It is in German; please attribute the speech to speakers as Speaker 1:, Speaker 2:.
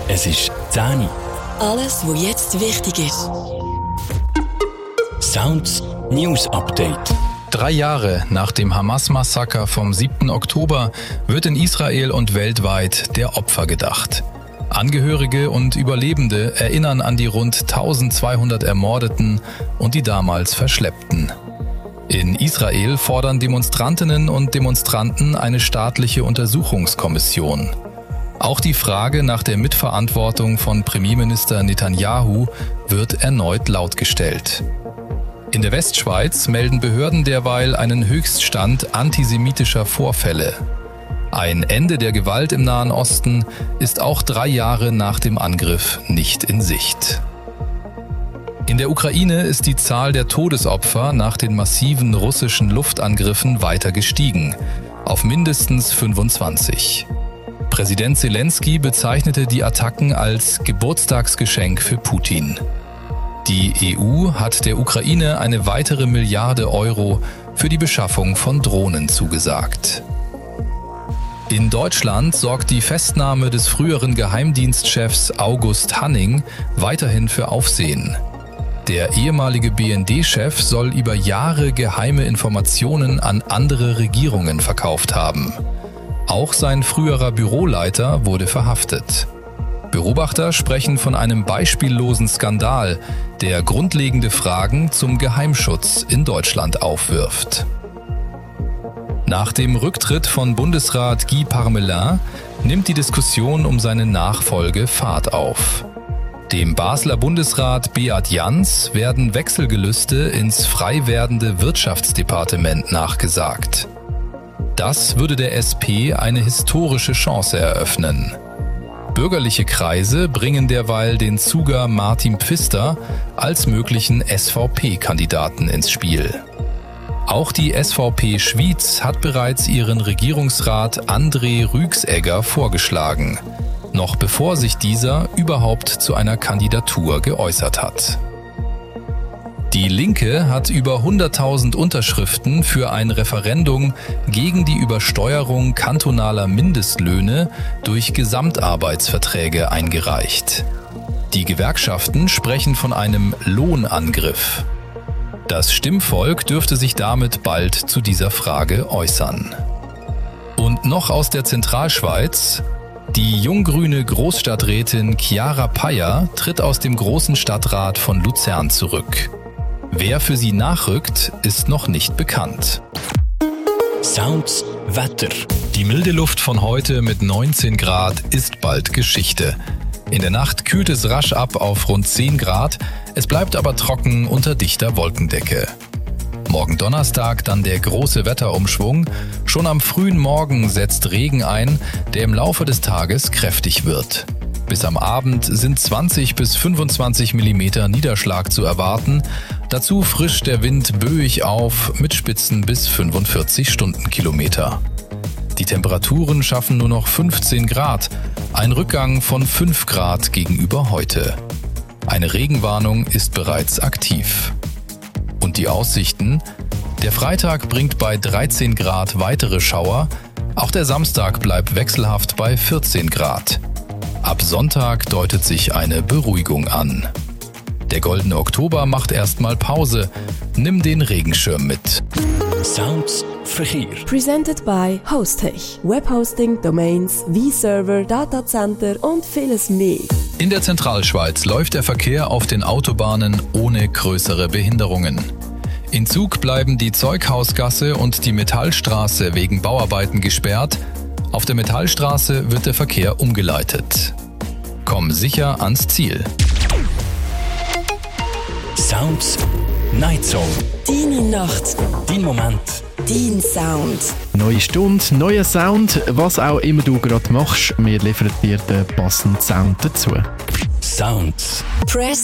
Speaker 1: Es ist 10 Uhr.
Speaker 2: Alles, was jetzt wichtig ist.
Speaker 1: Sounds News Update.
Speaker 3: 3 Jahre nach dem Hamas-Massaker vom 7. Oktober wird in Israel und weltweit der Opfer gedacht. Angehörige und Überlebende erinnern an die rund 1200 Ermordeten und die damals Verschleppten. In Israel fordern Demonstrantinnen und Demonstranten eine staatliche Untersuchungskommission. Auch die Frage nach der Mitverantwortung von Premierminister Netanyahu wird erneut lautgestellt. In der Westschweiz melden Behörden derweil einen Höchststand antisemitischer Vorfälle. Ein Ende der Gewalt im Nahen Osten ist auch 3 Jahre nach dem Angriff nicht in Sicht. In der Ukraine ist die Zahl der Todesopfer nach den massiven russischen Luftangriffen weiter gestiegen, auf mindestens 25. Präsident Zelensky bezeichnete die Attacken als Geburtstagsgeschenk für Putin. Die EU hat der Ukraine eine weitere Milliarde Euro für die Beschaffung von Drohnen zugesagt. In Deutschland sorgt die Festnahme des früheren Geheimdienstchefs August Hanning weiterhin für Aufsehen. Der ehemalige BND-Chef soll über Jahre geheime Informationen an andere Regierungen verkauft haben. Auch sein früherer Büroleiter wurde verhaftet. Beobachter sprechen von einem beispiellosen Skandal, der grundlegende Fragen zum Geheimschutz in Deutschland aufwirft. Nach dem Rücktritt von Bundesrat Guy Parmelin nimmt die Diskussion um seine Nachfolge Fahrt auf. Dem Basler Bundesrat Beat Jans werden Wechselgelüste ins frei werdende Wirtschaftsdepartement nachgesagt. Das würde der SP eine historische Chance eröffnen. Bürgerliche Kreise bringen derweil den Zuger Martin Pfister als möglichen SVP-Kandidaten ins Spiel. Auch die SVP Schwyz hat bereits ihren Regierungsrat André Rüegsegger vorgeschlagen, noch bevor sich dieser überhaupt zu einer Kandidatur geäußert hat. Die Linke hat über 100.000 Unterschriften für ein Referendum gegen die Übersteuerung kantonaler Mindestlöhne durch Gesamtarbeitsverträge eingereicht. Die Gewerkschaften sprechen von einem Lohnangriff. Das Stimmvolk dürfte sich damit bald zu dieser Frage äußern. Und noch aus der Zentralschweiz: Die junggrüne Großstadträtin Chiara Payer tritt aus dem Großen Stadtrat von Luzern zurück. Wer für sie nachrückt, ist noch nicht bekannt.
Speaker 1: Sounds Wetter.
Speaker 3: Die milde Luft von heute mit 19 Grad ist bald Geschichte. In der Nacht kühlt es rasch ab auf rund 10 Grad, es bleibt aber trocken unter dichter Wolkendecke. Morgen Donnerstag dann der große Wetterumschwung. Schon am frühen Morgen setzt Regen ein, der im Laufe des Tages kräftig wird. Bis am Abend sind 20 bis 25 mm Niederschlag zu erwarten. Dazu frischt der Wind böig auf mit Spitzen bis 45 Stundenkilometer. Die Temperaturen schaffen nur noch 15 Grad, ein Rückgang von 5 Grad gegenüber heute. Eine Regenwarnung ist bereits aktiv. Und die Aussichten? Der Freitag bringt bei 13 Grad weitere Schauer, auch der Samstag bleibt wechselhaft bei 14 Grad. Ab Sonntag deutet sich eine Beruhigung an. Der goldene Oktober macht erstmal Pause. Nimm den Regenschirm mit.
Speaker 1: Sounds Verkehr.
Speaker 2: Presented by Hostech. Webhosting, Domains, V-Server, Datacenter und vieles mehr.
Speaker 3: In der Zentralschweiz läuft der Verkehr auf den Autobahnen ohne größere Behinderungen. In Zug bleiben die Zeughausgasse und die Metallstraße wegen Bauarbeiten gesperrt. Auf der Metallstraße wird der Verkehr umgeleitet. Komm sicher ans Ziel.
Speaker 1: Sounds Night Zone.
Speaker 2: Deine Nacht.
Speaker 1: Dein Moment.
Speaker 2: Dein Sound.
Speaker 4: Neue Stunde, neuer Sound. Was auch immer du gerade machst, wir liefern dir den passenden Sound dazu.
Speaker 1: Sounds.
Speaker 2: Press